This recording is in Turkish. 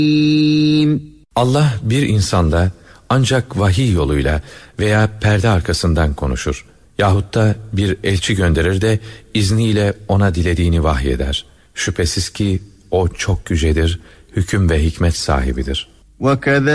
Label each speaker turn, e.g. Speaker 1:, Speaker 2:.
Speaker 1: Allah bir insanda ancak vahiy yoluyla veya perde arkasından konuşur. Yahut da bir elçi gönderir de izniyle ona dilediğini vahyeder. Şüphesiz ki o çok yücedir, hüküm ve hikmet sahibidir.